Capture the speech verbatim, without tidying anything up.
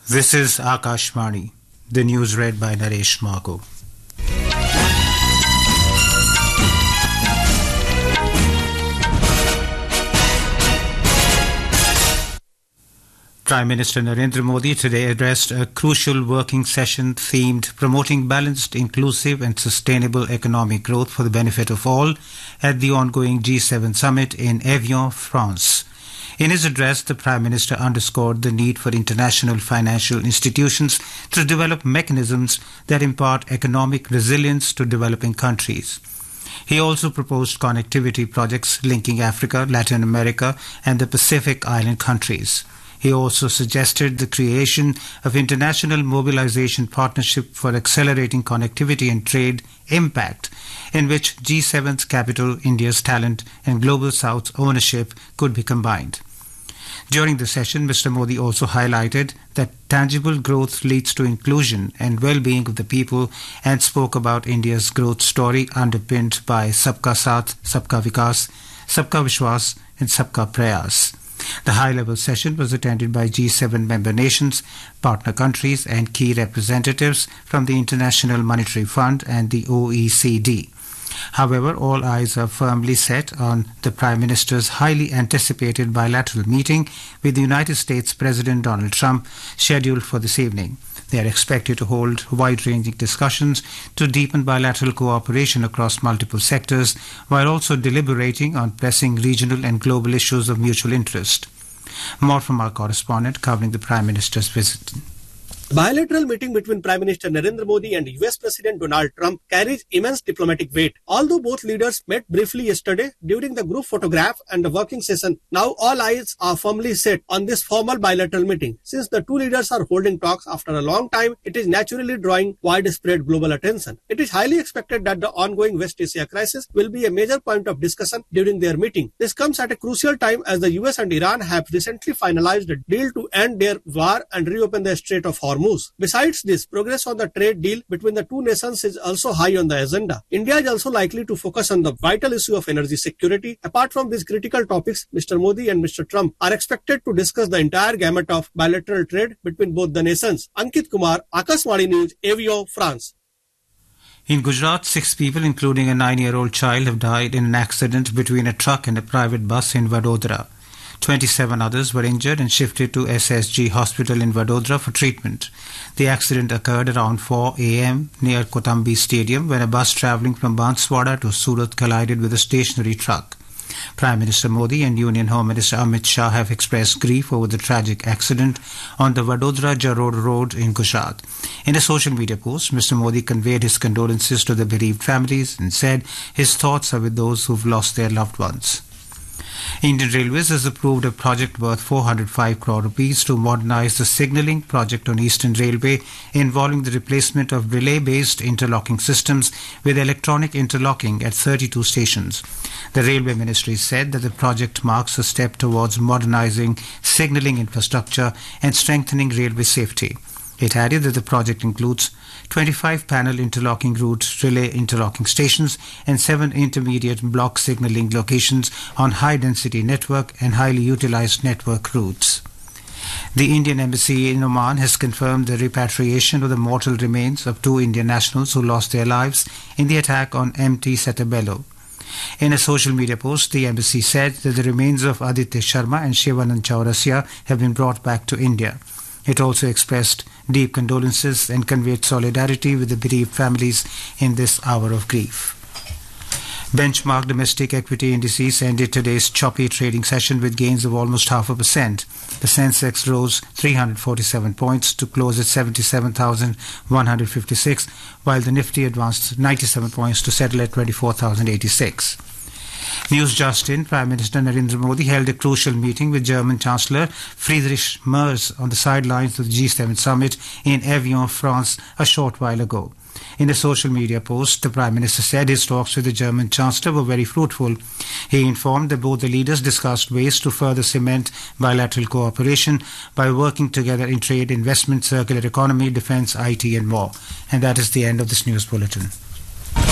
This is Akashvani. The news read by Naresh Margo. Prime Minister Narendra Modi today addressed a crucial working session themed Promoting Balanced, Inclusive and Sustainable Economic Growth for the Benefit of All at the ongoing G seven summit in Evian, France. In his address, the Prime Minister underscored the need for international financial institutions to develop mechanisms that impart economic resilience to developing countries. He also proposed connectivity projects linking Africa, Latin America and the Pacific Island countries. He also suggested the creation of International Mobilization Partnership for Accelerating Connectivity and Trade Impact, in which G seven's capital, India's talent and Global South's ownership could be combined. During the session, Mister Modi also highlighted that tangible growth leads to inclusion and well-being of the people and spoke about India's growth story underpinned by Sabka Saath, Sabka Vikas, Sabka Vishwas and Sabka Prayas. The high-level session was attended by G seven member nations, partner countries and key representatives from the International Monetary Fund and the O E C D. However, all eyes are firmly set on the Prime Minister's highly anticipated bilateral meeting with the United States President Donald Trump scheduled for this evening. They are expected to hold wide-ranging discussions to deepen bilateral cooperation across multiple sectors, while also deliberating on pressing regional and global issues of mutual interest. More from our correspondent covering the Prime Minister's visit. The bilateral meeting between Prime Minister Narendra Modi and U S President Donald Trump carries immense diplomatic weight. Although both leaders met briefly yesterday during the group photograph and the working session, now all eyes are firmly set on this formal bilateral meeting. Since the two leaders are holding talks after a long time, it is naturally drawing widespread global attention. It is highly expected that the ongoing West Asia crisis will be a major point of discussion during their meeting. This comes at a crucial time as the U S and Iran have recently finalized a deal to end their war and reopen the Strait of Hormuz. Besides this, progress on the trade deal between the two nations is also high on the agenda. India is also likely to focus on the vital issue of energy security. Apart from these critical topics, Mister Modi and Mister Trump are expected to discuss the entire gamut of bilateral trade between both the nations. Ankit Kumar, Akashvani News, Evian, France. In Gujarat, six people, including a nine-year-old child, have died in an accident between a truck and a private bus in Vadodara. twenty-seven others were injured and shifted to S S G Hospital in Vadodara for treatment. The accident occurred around four a m near Kotambi Stadium when a bus travelling from Banswara to Surat collided with a stationary truck. Prime Minister Modi and Union Home Minister Amit Shah have expressed grief over the tragic accident on the Vadodara-Jarod Road in Gujarat. In a social media post, Mister Modi conveyed his condolences to the bereaved families and said his thoughts are with those who've lost their loved ones. Indian Railways has approved a project worth four hundred five crore rupees to modernise the signalling project on Eastern Railway involving the replacement of relay-based interlocking systems with electronic interlocking at thirty-two stations. The Railway Ministry said that the project marks a step towards modernising signalling infrastructure and strengthening railway safety. It added that the project includes twenty-five panel interlocking route relay interlocking stations and seven intermediate block signalling locations on high-density network and highly utilised network routes. The Indian Embassy in Oman has confirmed the repatriation of the mortal remains of two Indian nationals who lost their lives in the attack on M T Setabelo. In a social media post, the embassy said that the remains of Aditya Sharma and Shivanand Chaurasia have been brought back to India. It also expressed deep condolences and conveyed solidarity with the bereaved families in this hour of grief. Benchmark domestic equity indices ended today's choppy trading session with gains of almost half a percent. The Sensex rose three hundred forty-seven points to close at seventy-seven thousand one hundred fifty-six, while the Nifty advanced ninety-seven points to settle at twenty-four thousand eighty-six. News just in, Prime Minister Narendra Modi held a crucial meeting with German Chancellor Friedrich Merz on the sidelines of the G seven summit in Evian, France, a short while ago. In a social media post, the Prime Minister said his talks with the German Chancellor were very fruitful. He informed that both the leaders discussed ways to further cement bilateral cooperation by working together in trade, investment, circular economy, defence, I T and more. And that is the end of this news bulletin.